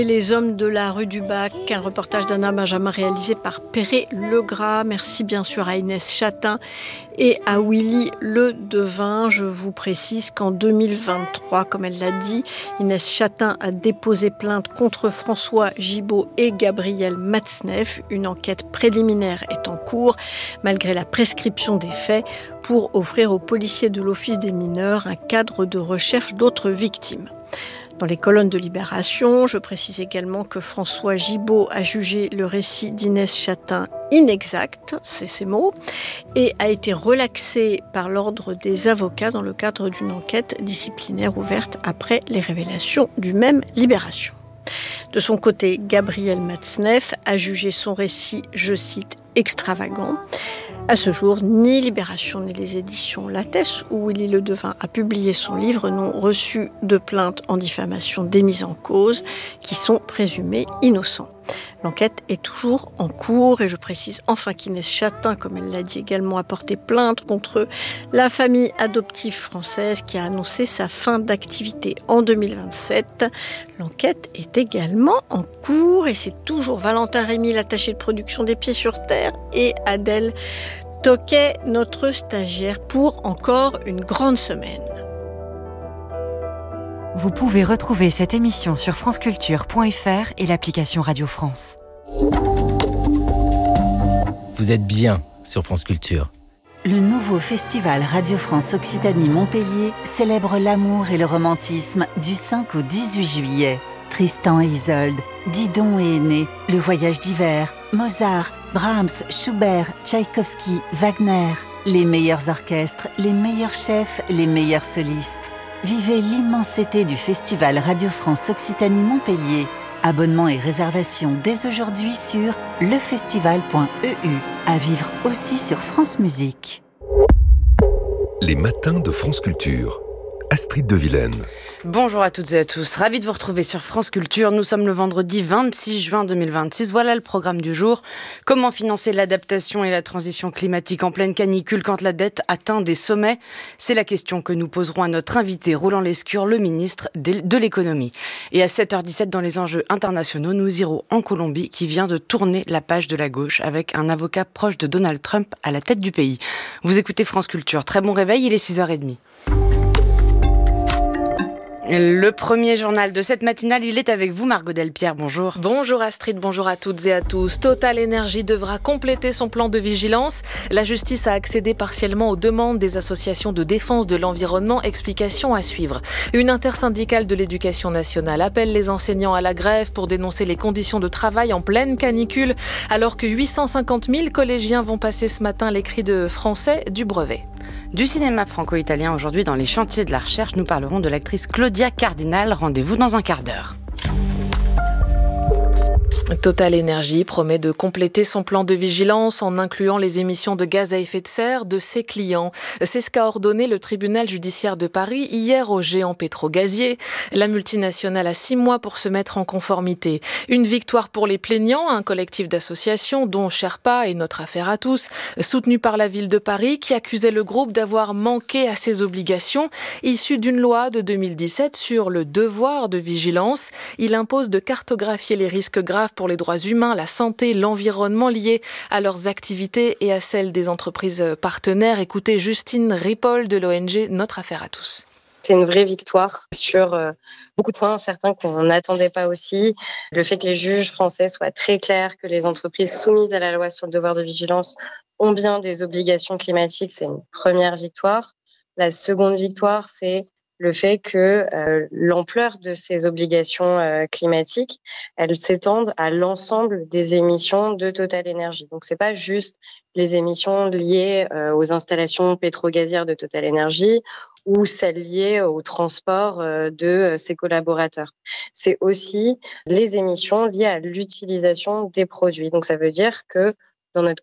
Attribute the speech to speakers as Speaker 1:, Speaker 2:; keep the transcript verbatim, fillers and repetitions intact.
Speaker 1: Les hommes de la rue du Bac, un reportage d'Anna Benjamin réalisé par Perret Legras. Merci bien sûr à Inès Chatin et à Willy Le Devin. Je vous précise qu'en deux mille vingt-trois, comme elle l'a dit, Inès Chatin a déposé plainte contre François Gibault et Gabriel Matzneff. Une enquête préliminaire est en cours, malgré la prescription des faits, pour offrir aux policiers de l'Office des mineurs un cadre de recherche d'autres victimes. Dans les colonnes de Libération, je précise également que François Gibault a jugé le récit d'Inès Chatin inexact, c'est ses mots, et a été relaxé par l'ordre des avocats dans le cadre d'une enquête disciplinaire ouverte après les révélations du même Libération. De son côté, Gabriel Matzneff a jugé son récit, je cite, extravagant. À ce jour, ni Libération ni les éditions Lattès, où Willy Le Devin a publié son livre, n'ont reçu de plainte en diffamation des mises en cause, qui sont présumés innocents. L'enquête est toujours en cours et je précise enfin qu'Inès Chatin, comme elle l'a dit également, a porté plainte contre la famille adoptive française qui a annoncé sa fin d'activité en deux mille vingt-sept. L'enquête est également en cours et c'est toujours Valentin Rémy, l'attaché de production des Pieds sur Terre, et Adèle Toquet, notre stagiaire, pour encore une grande semaine.
Speaker 2: Vous pouvez retrouver cette émission sur franceculture point f r et l'application Radio France.
Speaker 3: Vous êtes bien sur France Culture.
Speaker 4: Le nouveau festival Radio France Occitanie-Montpellier célèbre l'amour et le romantisme du cinq au dix-huit juillet. Tristan et Isolde, Didon et Aîné, Le Voyage d'hiver, Mozart, Brahms, Schubert, Tchaïkovski, Wagner. Les meilleurs orchestres, les meilleurs chefs, les meilleurs solistes. Vivez l'immense été du festival Radio France Occitanie-Montpellier. Abonnements et réservations dès aujourd'hui sur lefestival point e u. À vivre aussi sur France Musique.
Speaker 5: Les matins de France Culture. Astrid de Vilaine.
Speaker 6: Bonjour à toutes et à tous, ravi de vous retrouver sur France Culture. Nous sommes le vendredi vingt-six juin deux mille vingt-six. Voilà le programme du jour. Comment financer l'adaptation et la transition climatique en pleine canicule quand la dette atteint des sommets? C'est la question que nous poserons à notre invité Roland Lescure, le ministre de l'économie. Et à sept heures dix-sept, dans les enjeux internationaux, nous irons en Colombie qui vient de tourner la page de la gauche avec un avocat proche de Donald Trump à la tête du pays. Vous écoutez France Culture. Très bon réveil, il est six heures trente. Le premier journal de cette matinale, il est avec vous, Margot Delpierre. Bonjour.
Speaker 7: Bonjour Astrid, bonjour à toutes et à tous. Total Energy devra compléter son plan de vigilance. La justice a accédé partiellement aux demandes des associations de défense de l'environnement. Explication à suivre. Une intersyndicale de l'éducation nationale appelle les enseignants à la grève pour dénoncer les conditions de travail en pleine canicule, alors que huit cent cinquante mille collégiens vont passer ce matin l'écrit de français du brevet.
Speaker 6: Du cinéma franco-italien aujourd'hui dans les chantiers de la recherche, nous parlerons de l'actrice Claudia Cardinal. Rendez-vous dans un quart d'heure.
Speaker 7: Total Energy promet de compléter son plan de vigilance en incluant les émissions de gaz à effet de serre de ses clients. C'est ce qu'a ordonné le tribunal judiciaire de Paris hier au géant pétro-gazier. La multinationale a six mois pour se mettre en conformité. Une victoire pour les plaignants, un collectif d'associations dont Sherpa et Notre Affaire à tous, soutenu par la ville de Paris qui accusait le groupe d'avoir manqué à ses obligations issues d'une loi de deux mille dix-sept sur le devoir de vigilance. Il impose de cartographier les risques graves pour les droits humains, la santé, l'environnement liés à leurs activités et à celles des entreprises partenaires. Écoutez Justine Ripoll de l'O N G Notre Affaire à tous.
Speaker 8: C'est une vraie victoire sur euh, beaucoup de points, certains qu'on n'attendait pas aussi. Le fait que les juges français soient très clairs, que les entreprises soumises à la loi sur le devoir de vigilance ont bien des obligations climatiques, c'est une première victoire. La seconde victoire, c'est le fait que euh, l'ampleur de ces obligations euh, climatiques, elles s'étendent à l'ensemble des émissions de Total Energy. Donc, c'est pas juste les émissions liées euh, aux installations pétro-gazières de Total Energy ou celles liées au transport euh, de euh, ses collaborateurs. C'est aussi les émissions liées à l'utilisation des produits. Donc, ça veut dire que dans notre